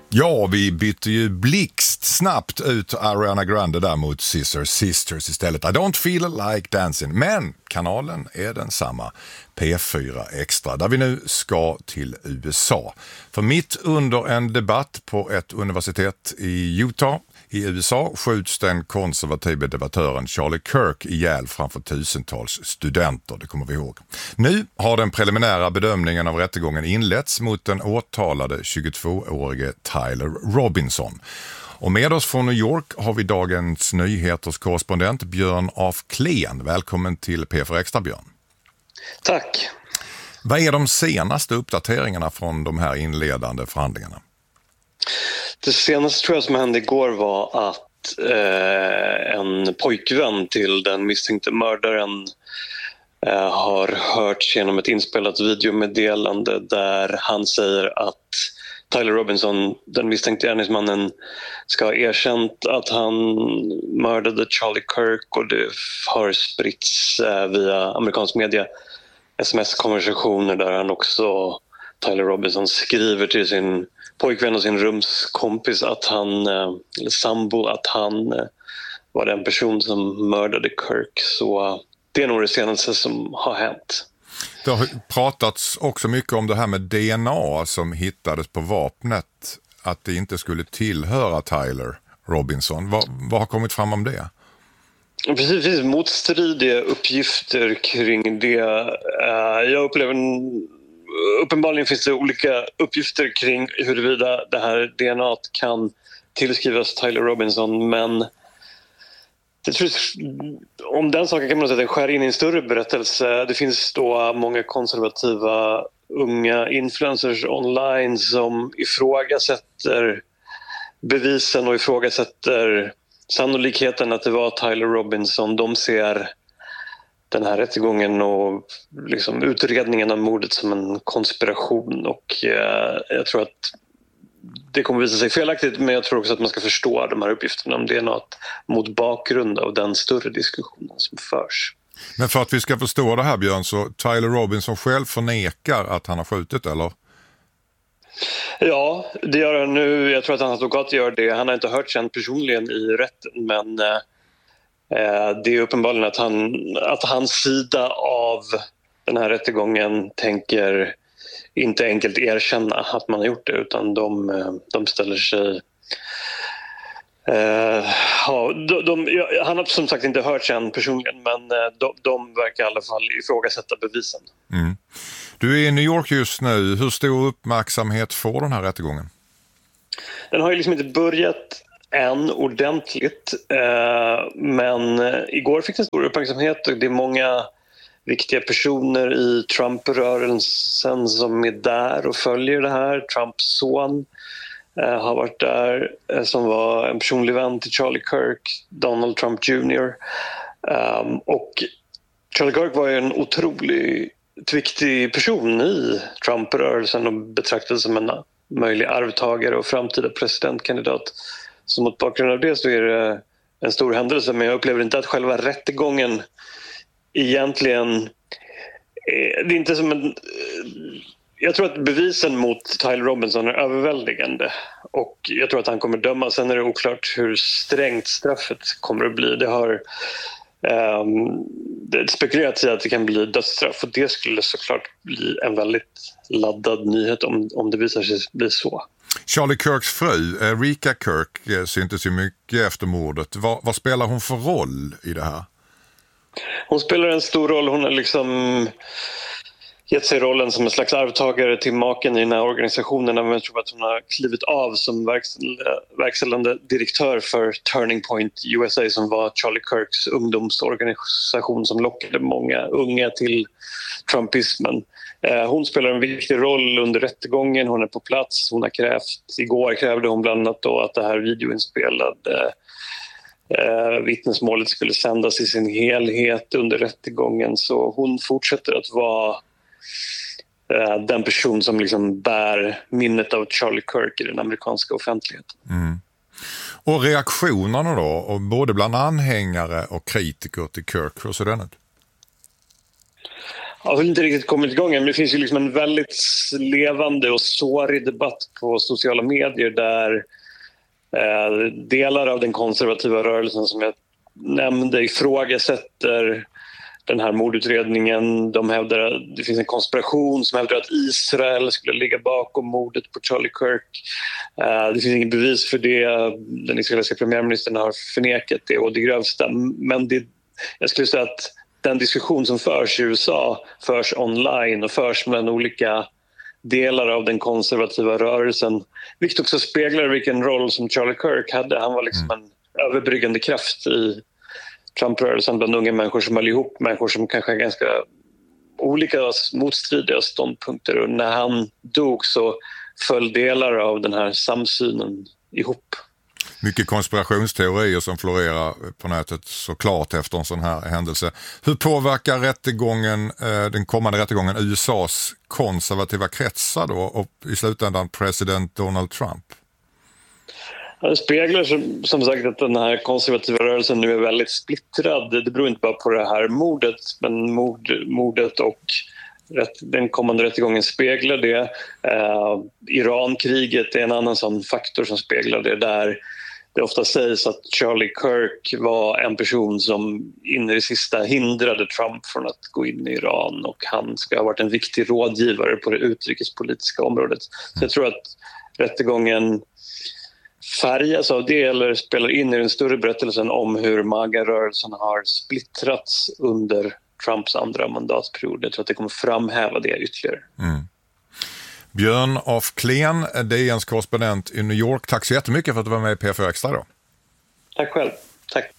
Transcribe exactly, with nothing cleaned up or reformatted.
Ja, vi bytte ju blixt snabbt ut Ariana Grande där mot Sister Sisters istället. I don't feel like dancing. Men kanalen är densamma. P fyra Extra, där vi nu ska till U S A. För mitt under en debatt på ett universitet i Utah i U S A skjuts den konservativa debattören Charlie Kirk ihjäl framför tusentals studenter, det kommer vi ihåg. Nu har den preliminära bedömningen av rättegången inletts mot den åtalade tjugotvåårige Tyler Robinson. Och med oss från New York har vi Dagens Nyheters korrespondent Björn af Kleen. Välkommen till P fyra Extra, Björn. Tack. Vad är de senaste uppdateringarna från de här inledande förhandlingarna? Det senaste tror jag som hände igår var att eh, en pojkvän till den misstänkte mördaren eh, har hört genom ett inspelat videomeddelande där han säger att Tyler Robinson, den misstänkte gärningsmannen, ska ha erkänt att han mördade Charlie Kirk, och det har spritts eh, via amerikansk media sms-konversationer där han också, Tyler Robinson, skriver till sin pojkvän och sin rumskompis att han, eller sambo, att han var den person som mördade Kirk. Så det är nog det senaste som har hänt. Det har pratats också mycket om det här med D N A som hittades på vapnet, att det inte skulle tillhöra Tyler Robinson. Vad, vad har kommit fram om det? Precis, det finns motstridiga uppgifter kring det. Jag upplever en, uppenbarligen finns det olika uppgifter kring huruvida det här D N A kan tillskrivas Tyler Robinson, men det tror jag, om den saken kan man säga att det skär in i en större berättelse. Det finns då många konservativa unga influencers online som ifrågasätter bevisen och ifrågasätter sannolikheten att det var Tyler Robinson. De ser den här rättegången och liksom utredningen av mordet som en konspiration, och eh, jag tror att det kommer visa sig felaktigt, men jag tror också att man ska förstå de här uppgifterna om det är något mot bakgrund av den större diskussionen som förs. Men för att vi ska förstå det här, Björn, så Tyler Robinson själv förnekar att han har skjutit, eller? Ja, det gör han nu. Jag tror att han advokat gör det. Han har inte hört sen personligen i rätten, men eh, det är uppenbarligen att, han, att hans sida av den här rättegången tänker inte enkelt erkänna att man har gjort det, utan de, de ställer sig... Eh, ja, de, de, han har som sagt inte hört sen personligen, men de, de verkar i alla fall ifrågasätta bevisen. Mm. Du är i New York just nu. Hur stor uppmärksamhet får den här rättegången? Den har ju liksom inte börjat än ordentligt, eh, men igår fick den stor uppmärksamhet, och det är många viktiga personer i Trump-rörelsen som är där och följer det här. Trumps son eh, har varit där, eh, som var en personlig vän till Charlie Kirk, Donald Trump junior Um, och Charlie Kirk var ju en otroligt viktig person i Trump-rörelsen och betraktades som en möjlig arvtagare och framtida presidentkandidat. Så mot bakgrund av det så är det en stor händelse, men jag upplever inte att själva rättegången egentligen, det är inte som en, jag tror att bevisen mot Tyler Robinson är överväldigande, och jag tror att han kommer dömas. Sen är det oklart hur strängt straffet kommer att bli. Det har um, det spekulerats i att det kan bli dödsstraff, och det skulle såklart bli en väldigt laddad nyhet om, om det visar sig bli så. Charlie Kirks fru, Erika Kirk, syntes ju mycket efter mordet. Vad, vad spelar hon för roll i det här? Hon spelar en stor roll. Hon har liksom gett sig rollen som en slags arvtagare till maken i den här organisationen. Men jag tror att hon har klivit av som verkställande direktör för Turning Point U S A, som var Charlie Kirks ungdomsorganisation som lockade många unga till trumpismen. Hon spelar en viktig roll under rättegången. Hon är på plats. Hon har krävt, igår krävde hon bland annat då att det här videoinspelade Eh, vittnesmålet skulle sändas i sin helhet under rättegången, så hon fortsätter att vara eh, den person som liksom bär minnet av Charlie Kirk i den amerikanska offentligheten. Mm. Och reaktionerna då, och både bland anhängare och kritiker till Kirk, hur ser den ut? Jag har väl inte riktigt kommit igång än, men det finns ju liksom en väldigt levande och sårig debatt på sociala medier där eh, delar av den konservativa rörelsen som jag nämnde ifrågasätter den här mordutredningen. De hävdar att det finns en konspiration som hävdar att Israel skulle ligga bakom mordet på Charlie Kirk. Uh, det finns ingen bevis för det. Den israeliska premiärministern har förnekat det och det grövsta. Men det, jag skulle säga att den diskussion som förs i U S A förs online och förs mellan olika delar av den konservativa rörelsen. Vilket också speglar vilken roll som Charlie Kirk hade. Han var liksom en överbryggande kraft i Trump-rörelsen bland unga människor som höll ihop, människor som kanske har ganska olika motstridiga ståndpunkter, och när han dog så föll delar av den här samsynen ihop. Mycket konspirationsteorier som florerar på nätet såklart efter en sån här händelse. Hur påverkar rättegången, den kommande rättegången U S A:s konservativa kretsar då, och i slutändan president Donald Trump? Det speglar som, som sagt att den här konservativa rörelsen nu är väldigt splittrad. Det beror inte bara på det här mordet, men mord, mordet och rätt, den kommande rättegången speglar det. Eh, Irankriget är en annan sån faktor som speglar det, där det ofta sägs att Charlie Kirk var en person som in i det sista hindrade Trump från att gå in i Iran, och han ska ha varit en viktig rådgivare på det utrikespolitiska området. Så jag tror att rättegången färgas av det eller spelar in i den större berättelsen om hur MAGA-rörelsen har splittrats under Trumps andra mandatperiod. Jag tror att det kommer framhäva det ytterligare. Mm. Björn af Kleen, D N:s korrespondent i New York. Tack så jättemycket för att du var med i P fyra Extra då. Tack själv. Tack.